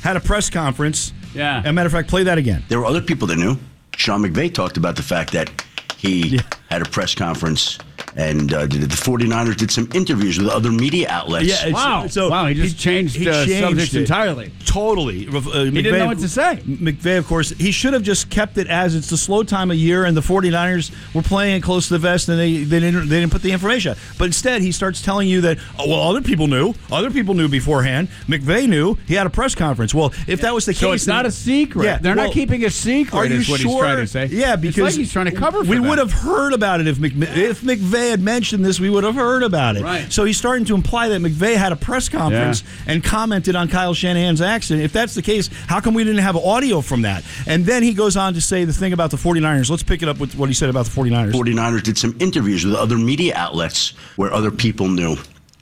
had a press conference. Yeah. As a matter of fact, play that again. There were other people that knew. Sean McVay talked about the fact that he had a press conference and the 49ers did some interviews with other media outlets. Yeah, Wow. Wow, he just changed subjects entirely. Totally. He didn't know what to say. McVay, of course, he should have just kept it as it's the slow time of year and the 49ers were playing it close to the vest and they didn't put the information out. But instead, he starts telling you that, other people knew. Other people knew beforehand. McVay knew. He had a press conference. Well, if that was the case... So it's not a secret. Yeah, They're not keeping a secret, are you is what sure? he's trying to say. Yeah, because... It's like he's trying to cover for we that. would have heard about it if McVay had mentioned this. We would have heard about it. Right. So he's starting to imply that McVay had a press conference and commented on Kyle Shanahan's accident. If that's the case, how come we didn't have audio from that? And then he goes on to say the thing about the 49ers. Let's pick it up with what he said about the 49ers. 49ers did some interviews with other media outlets where other people knew.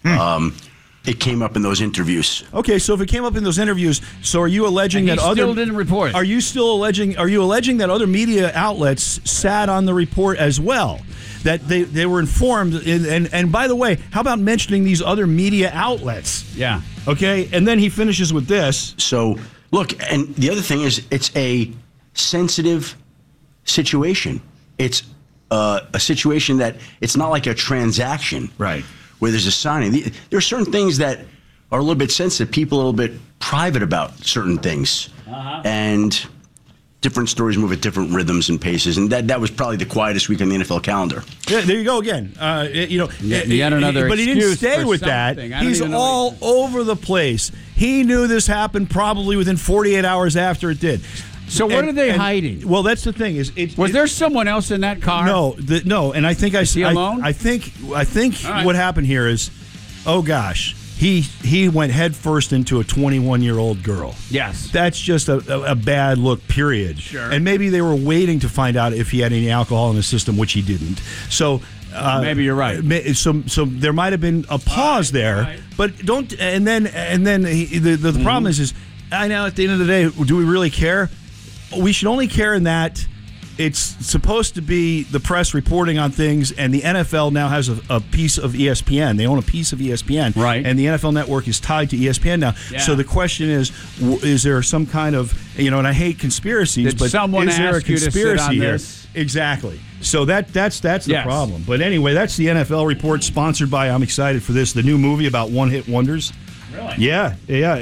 It came up in those interviews. Okay, so if it came up in those interviews, so are you alleging that other still didn't report? Are you alleging that other media outlets sat on the report as well? That they were informed, and by the way, how about mentioning these other media outlets? Yeah. Okay, and then he finishes with this. So, look, and the other thing is it's a sensitive situation. It's a situation that it's not like a transaction. Right. Where there's a signing. There are certain things that are a little bit sensitive. People are a little bit private about certain things. And different stories move at different rhythms and paces. And that was probably the quietest week on the NFL calendar. Yeah, there you go again. Yet another but he didn't excuse stay for with that. something. I don't He's even know all over the place. He knew this happened probably within 48 hours after it did. So what are they hiding? Well, that's the thing. Was there someone else in that car? No, no. And I think Is he alone? I think right. what happened here is, oh gosh, he went headfirst into a 21-year-old girl. Yes, that's just a bad look. Period. Sure. And maybe they were waiting to find out if he had any alcohol in his system, which he didn't. So. Maybe you're right. So there might have been a pause there, right. But don't. And then the problem is I know at the end of the day, do we really care? We should only care in that it's supposed to be the press reporting on things, and the NFL now has a piece of ESPN. They own a piece of ESPN, right? And the NFL Network is tied to ESPN now. Yeah. So the question is there some kind of and I hate conspiracies, but someone is there a ask you to sit conspiracy on here? this? Exactly. So that's the Yes. problem. But anyway, that's the NFL report sponsored by. I'm excited for this. The new movie about one-hit wonders. Really? Yeah.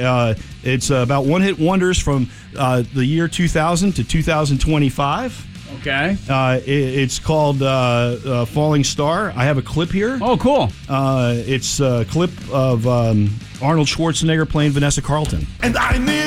It's about one-hit wonders from the year 2000 to 2025. Okay. It's called Falling Star. I have a clip here. Oh, cool. It's a clip of Arnold Schwarzenegger playing Vanessa Carlton. And I need